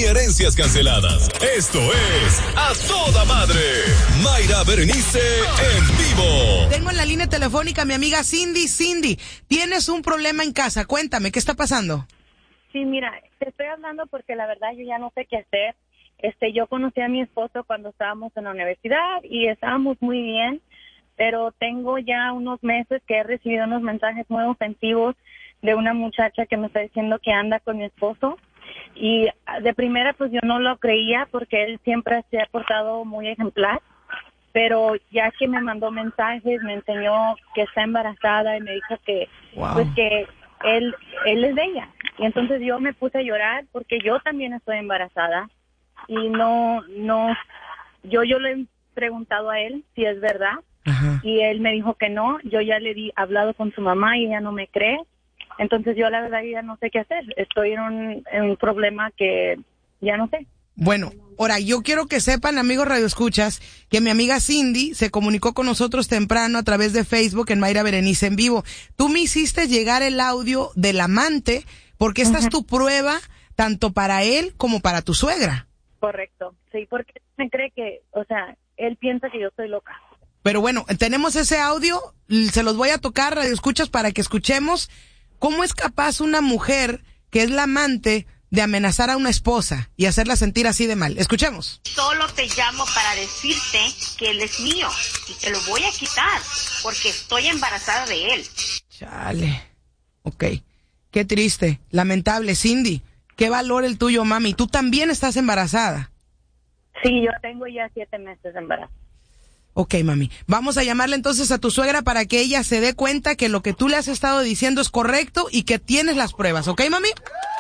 herencias canceladas. Esto es A Toda Madre. Mayra Berenice en vivo. Tengo en la línea telefónica a mi amiga Cindy. Cindy, tienes un problema en casa. Cuéntame, ¿qué está pasando? Sí, mira, te estoy hablando porque la verdad yo ya no sé qué hacer. Yo conocí a mi esposo cuando estábamos en la universidad y estábamos muy bien, pero tengo ya unos meses que he recibido unos mensajes muy ofensivos de una muchacha que me está diciendo que anda con mi esposo. Y de primera pues yo no lo creía porque él siempre se ha portado muy ejemplar, pero ya que me mandó mensajes, me enseñó que está embarazada y me dijo que pues que él es de ella. Y entonces yo me puse a llorar porque yo también estoy embarazada y yo le he preguntado a él si es verdad. Ajá. Y él me dijo que no. Yo ya le hablado con su mamá y ella no me cree. Entonces yo la verdad ya no sé qué hacer. Estoy en un problema que ya no sé. Bueno, ahora yo quiero que sepan, amigos radioescuchas, que mi amiga Cindy se comunicó con nosotros temprano a través de Facebook en Mayra Berenice en vivo. Tú me hiciste llegar el audio del amante porque esta es tu prueba tanto para él como para tu suegra. Correcto, sí, porque me cree que, él piensa que yo estoy loca. Pero bueno, tenemos ese audio, se los voy a tocar, radioescuchas, para que escuchemos cómo es capaz una mujer que es la amante de amenazar a una esposa y hacerla sentir así de mal. Escuchemos. Solo te llamo para decirte que él es mío y te lo voy a quitar porque estoy embarazada de él. Chale. Ok. Qué triste. Lamentable, Cindy. Qué valor el tuyo, mami. Tú también estás embarazada. Sí, yo tengo ya 7 meses de embarazo. Ok, mami. Vamos a llamarle entonces a tu suegra para que ella se dé cuenta que lo que tú le has estado diciendo es correcto y que tienes las pruebas. ¿Ok, mami?